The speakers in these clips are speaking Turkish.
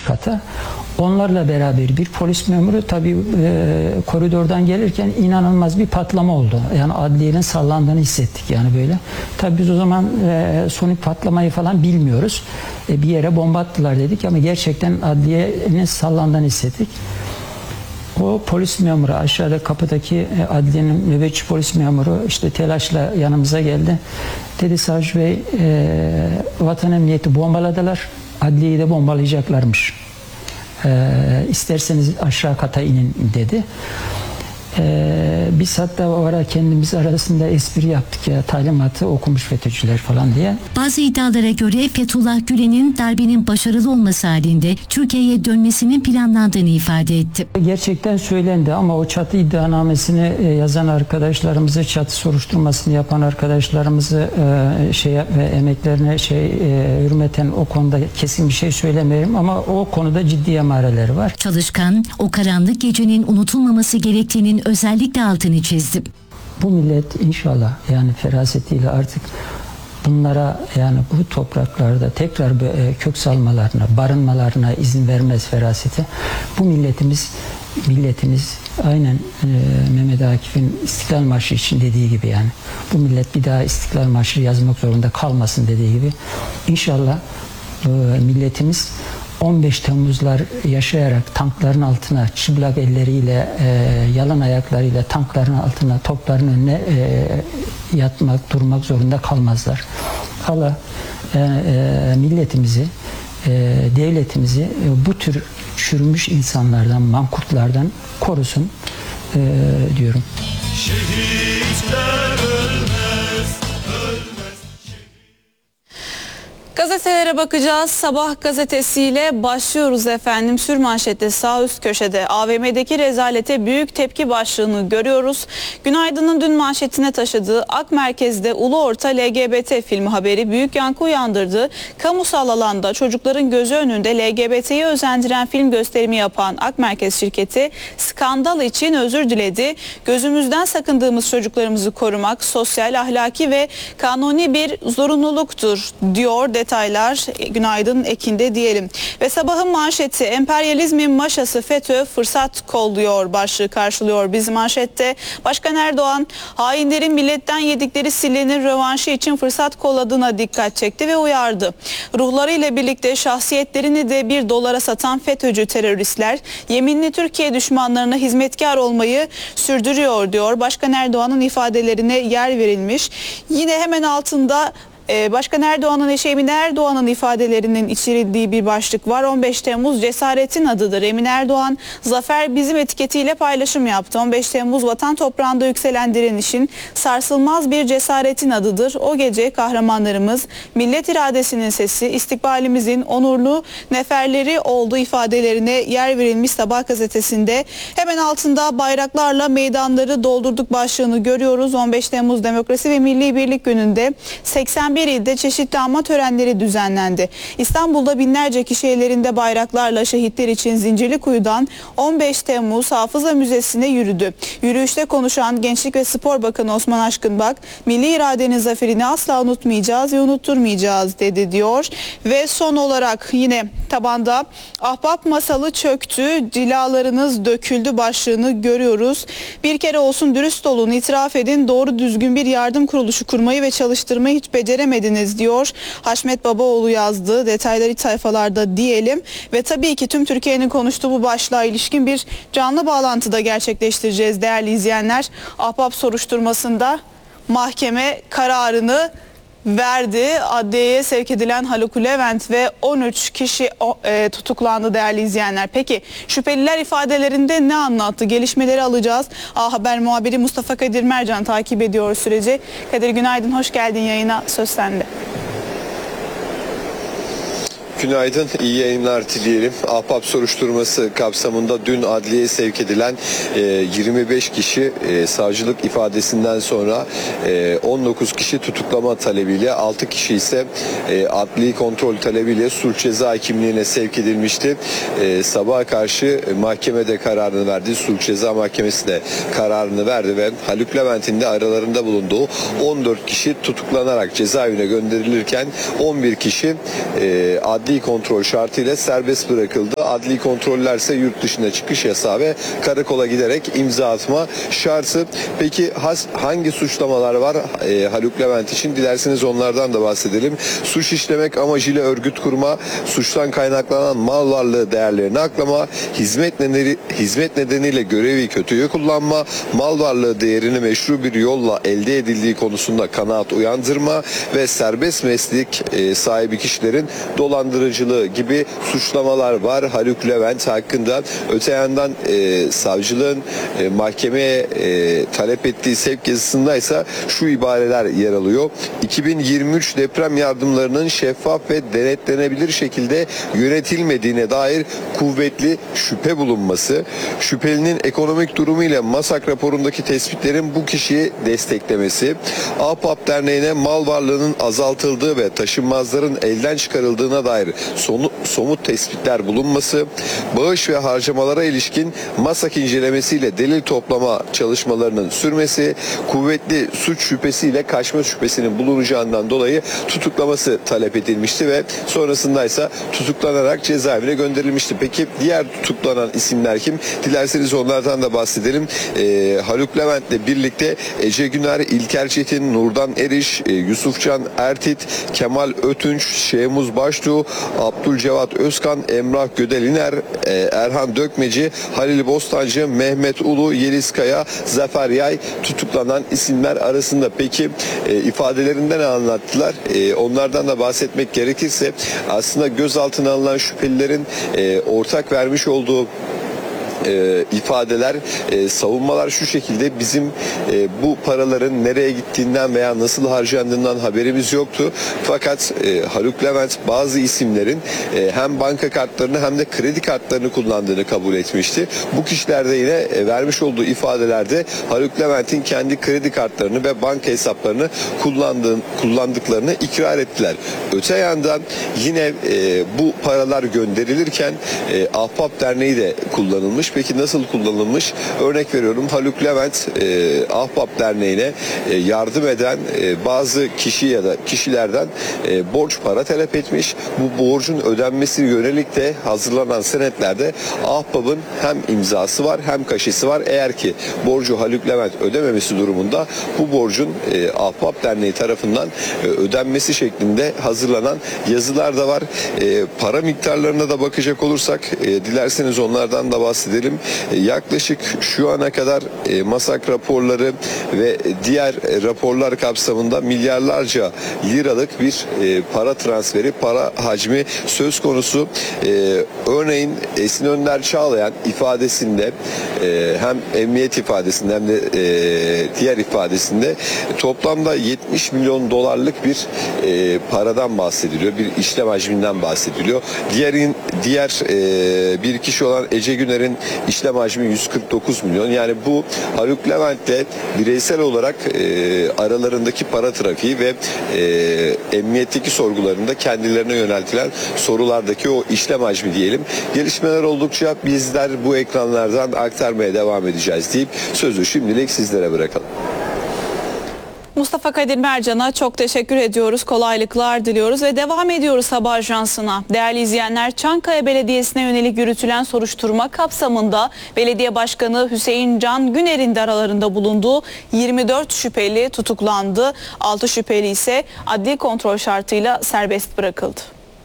kata. Onlarla beraber bir polis memuru tabii koridordan gelirken inanılmaz bir patlama oldu. Yani adliyenin sallandığını hissettik yani böyle. Tabii biz o zaman sonik patlamayı falan bilmiyoruz. Bir yere bomba attılar dedik ama gerçekten adliyenin sallandığını hissettik. O polis memuru aşağıda kapıdaki adliyenin nöbetçi polis memuru işte telaşla yanımıza geldi. Dedi savcı bey vatan emniyeti bombaladılar. Adliyeyi de bombalayacaklarmış. İsterseniz aşağı kata inin dedi. Biz hatta o ara kendimiz arasında espri yaptık ya, talimatı okumuş FETÖ'cüler falan diye. Bazı iddialara göre Fethullah Gülen'in darbenin başarılı olması halinde Türkiye'ye dönmesinin planlandığını ifade etti. Gerçekten söylendi ama o çatı iddianamesini yazan arkadaşlarımızı, çatı soruşturmasını yapan arkadaşlarımızı emeklerine hürmeten o konuda kesin bir şey söylemiyorum ama o konuda ciddi emareleri var. Çalışkan, o karanlık gecenin unutulmaması gerektiğinin özellikle altını çizdi. Bu millet inşallah yani ferasetiyle artık bunlara yani bu topraklarda tekrar kök salmalarına, barınmalarına izin vermez feraseti. Bu milletimiz aynen Mehmet Akif'in İstiklal Marşı için dediği gibi yani bu millet bir daha İstiklal Marşı yazmak zorunda kalmasın dediği gibi inşallah milletimiz 15 Temmuzlar yaşayarak tankların altına çıplak elleriyle, yalan ayaklarıyla tankların altına, topların önüne yatmak, durmak zorunda kalmazlar. Allah milletimizi, devletimizi bu tür çürümüş insanlardan, mankurtlardan korusun diyorum. Şehitler ölmez, ölmez. Gazetelere bakacağız. Sabah gazetesiyle başlıyoruz efendim. Sürmanşette sağ üst köşede AVM'deki rezalete büyük tepki başlığını görüyoruz. Günaydın'ın dün manşetine taşıdığı Ak Merkez'de Ulu Orta LGBT filmi haberi büyük yankı uyandırdı. Kamusal alanda çocukların gözü önünde LGBT'yi özendiren film gösterimi yapan Ak Merkez şirketi skandal için özür diledi. Gözümüzden sakındığımız çocuklarımızı korumak sosyal, ahlaki ve kanuni bir zorunluluktur diyor. Detaylar Günaydın ekinde diyelim. Ve sabahın manşeti emperyalizmin maşası FETÖ fırsat kolluyor başlığı karşılıyor biz manşette. Başkan Erdoğan hainlerin milletten yedikleri sillenin rövanşı için fırsat kolladığına dikkat çekti ve uyardı. Ruhlarıyla birlikte şahsiyetlerini de $1 satan FETÖ'cü teröristler yeminli Türkiye düşmanlarına hizmetkar olmayı sürdürüyor diyor. Başkan Erdoğan'ın ifadelerine yer verilmiş. Yine hemen altında Başkan Erdoğan'ın eşi Emine Erdoğan'ın ifadelerinin içerildiği bir başlık var. 15 Temmuz cesaretin adıdır. Emine Erdoğan zafer bizim etiketiyle paylaşım yaptı. 15 Temmuz vatan toprağında yükselen direnişin sarsılmaz bir cesaretin adıdır. O gece kahramanlarımız millet iradesinin sesi, istikbalimizin onurlu neferleri olduğu ifadelerine yer verilmiş Sabah gazetesinde. Hemen altında bayraklarla meydanları doldurduk başlığını görüyoruz. 15 Temmuz Demokrasi ve Milli Birlik Günü'nde 81 ilde çeşitli anma törenleri düzenlendi. İstanbul'da binlerce kişi ellerinde bayraklarla şehitler için Zincirlikuyu'dan 15 Temmuz Hafıza Müzesi'ne yürüdü. Yürüyüşte konuşan Gençlik ve Spor Bakanı Osman Aşkınbak, milli iradenin zaferini asla unutmayacağız ve unutturmayacağız dedi diyor. Ve son olarak yine tabanda ahbap masalı çöktü, cilalarınız döküldü başlığını görüyoruz. Bir kere olsun dürüst olun, itiraf edin, doğru düzgün bir yardım kuruluşu kurmayı ve çalıştırmayı hiç beceremediniz diyor. Haşmet Babaoğlu yazdı. Detayları iç sayfalarda diyelim. Ve tabii ki tüm Türkiye'nin konuştuğu bu başlığa ilişkin bir canlı bağlantıda gerçekleştireceğiz değerli izleyenler. Ahbap soruşturmasında mahkeme kararını verdi. Adliyeye sevk edilen Haluk Levent ve 13 kişi tutuklandı değerli izleyenler. Peki şüpheliler ifadelerinde ne anlattı? Gelişmeleri alacağız. A Haber muhabiri Mustafa Kadir Mercan takip ediyor süreci. Kadir günaydın, hoş geldin yayına. Söz sende. Günaydın, iyi yayınlar dileyelim. Ahbap soruşturması kapsamında dün adliyeye sevk edilen 25 kişi savcılık ifadesinden sonra 19 kişi tutuklama talebiyle, 6 kişi ise adli kontrol talebiyle suç ceza kimliğine sevk edilmişti. Sabaha karşı mahkemede kararını verdi. Suç ceza mahkemesi de kararını verdi ve Haluk Levent'in de aralarında bulunduğu 14 kişi tutuklanarak cezaevine gönderilirken 11 kişi adli kontrol şartıyla serbest bırakıldı. Adli kontrollerse yurt dışına çıkış yasağı ve karakola giderek imza atma şartı. Peki hangi suçlamalar var Haluk Levent için? Dilerseniz onlardan da bahsedelim. Suç işlemek amacıyla örgüt kurma, suçtan kaynaklanan mal varlığı değerlerini aklama, hizmet nedeniyle görevi kötüye kullanma, mal varlığı değerini meşru bir yolla elde edildiği konusunda kanaat uyandırma ve serbest meslek sahibi kişilerin dolandırıcılığı gibi suçlamalar var Haluk Levent hakkında. Öte yandan savcılığın mahkemeye talep ettiği sevk yazısında ise şu ibareler yer alıyor. 2023 deprem yardımlarının şeffaf ve denetlenebilir şekilde yönetilmediğine dair kuvvetli şüphe bulunması, şüphelinin ekonomik durumu ile MASAK raporundaki tespitlerin bu kişiyi desteklemesi, Ahbap Derneği'ne mal varlığının azaltıldığı ve taşınmazların elden çıkarıldığına dair somut tespitler bulunması, bağış ve harcamalara ilişkin MASAK incelemesiyle delil toplama çalışmalarının sürmesi, kuvvetli suç şüphesiyle kaçma şüphesinin bulunacağından dolayı tutuklaması talep edilmişti ve sonrasında ise tutuklanarak cezaevine gönderilmişti. Peki diğer tutuklanan isimler kim? Dilerseniz onlardan da bahsedelim. Haluk Levent'le birlikte Ece Güner, İlker Çetin, Nurdan Eriş, Yusufcan Ertit, Kemal Ötünç, Şehmuz Baştuğ, Abdülcevat Özkan, Emrah Gödeliner, Erhan Dökmeci, Halil Bostancı, Mehmet Ulu, Yeliz Kaya, Zafer Yay tutuklanan isimler arasında. Peki ifadelerinde ne anlattılar? Onlardan da bahsetmek gerekirse aslında gözaltına alınan şüphelilerin ortak vermiş olduğu ifadeler, savunmalar şu şekilde: bizim bu paraların nereye gittiğinden veya nasıl harcandığından haberimiz yoktu. Fakat Haluk Levent bazı isimlerin hem banka kartlarını hem de kredi kartlarını kullandığını kabul etmişti. Bu kişiler de yine vermiş olduğu ifadelerde Haluk Levent'in kendi kredi kartlarını ve banka hesaplarını kullandıklarını ikrar ettiler. Öte yandan yine bu paralar gönderilirken Ahbap Derneği de kullanılmış. Peki nasıl kullanılmış? Örnek veriyorum, Haluk Levent Ahbap Derneği'ne yardım eden bazı kişi ya da kişilerden borç para talep etmiş. Bu borcun ödenmesi yönelik de hazırlanan senetlerde Ahbap'ın hem imzası var hem kaşesi var. Eğer ki borcu Haluk Levent ödememesi durumunda bu borcun Ahbap Derneği tarafından ödenmesi şeklinde hazırlanan yazılar da var. Para miktarlarına da bakacak olursak dilerseniz onlardan da bahsedelim. Yaklaşık şu ana kadar MASAK raporları ve diğer raporlar kapsamında milyarlarca liralık bir para transferi, para hacmi söz konusu. Örneğin Esin Önder Çağlayan ifadesinde hem emniyet ifadesinde hem de diğer ifadesinde toplamda 70 milyon dolarlık bir paradan bahsediliyor. Bir işlem hacminden bahsediliyor. Diğer bir kişi olan Ece Güner'in işlem hacmi 149 milyon. Yani bu Haluk Levent'le bireysel olarak aralarındaki para trafiği ve emniyetteki sorgularında kendilerine yöneltilen sorulardaki o işlem hacmi diyelim. Gelişmeler oldukça bizler bu ekranlardan aktarmaya devam edeceğiz deyip sözü şimdilik sizlere bırakalım. Mustafa Kadir Mercan'a çok teşekkür ediyoruz. Kolaylıklar diliyoruz ve devam ediyoruz Sabah Ajansı'na. Değerli izleyenler, Çankaya Belediyesi'ne yönelik yürütülen soruşturma kapsamında Belediye Başkanı Hüseyin Can Güner'in de aralarında bulunduğu 24 şüpheli tutuklandı. 6 şüpheli ise adli kontrol şartıyla serbest bırakıldı.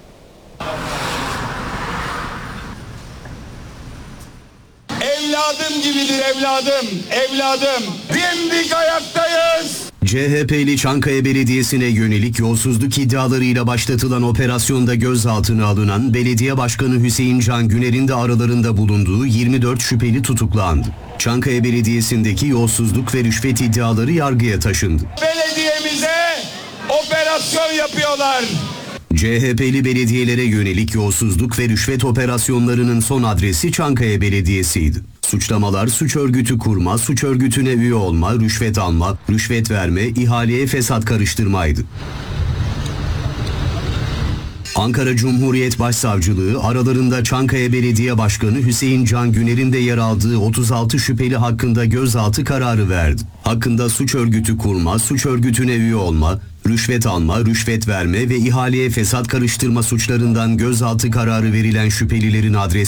Evladım gibidir evladım, evladım. Dimdik ayaktayız. CHP'li Çankaya Belediyesi'ne yönelik yolsuzluk iddialarıyla başlatılan operasyonda gözaltına alınan Belediye Başkanı Hüseyin Can Güner'in de aralarında bulunduğu 24 şüpheli tutuklandı. Çankaya Belediyesi'ndeki yolsuzluk ve rüşvet iddiaları yargıya taşındı. Belediyemize operasyon yapıyorlar. CHP'li belediyelere yönelik yolsuzluk ve rüşvet operasyonlarının son adresi Çankaya Belediyesi'ydi. Suçlamalar suç örgütü kurma, suç örgütüne üye olma, rüşvet alma, rüşvet verme, ihaleye fesat karıştırmaydı. Ankara Cumhuriyet Başsavcılığı aralarında Çankaya Belediye Başkanı Hüseyin Can Güner'in de yer aldığı 36 şüpheli hakkında gözaltı kararı verdi. Hakkında suç örgütü kurma, suç örgütüne üye olma, rüşvet alma, rüşvet verme ve ihaleye fesat karıştırma suçlarından gözaltı kararı verilen şüphelilerin adresi